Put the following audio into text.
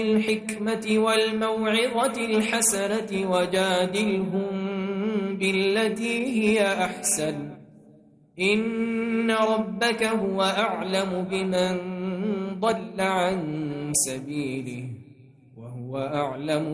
الحكمة والموعظة الحسنة وجادلهم بالتي هي أحسن إن ربك هو أعلم بمن ضل عن سبيله وهو أعلم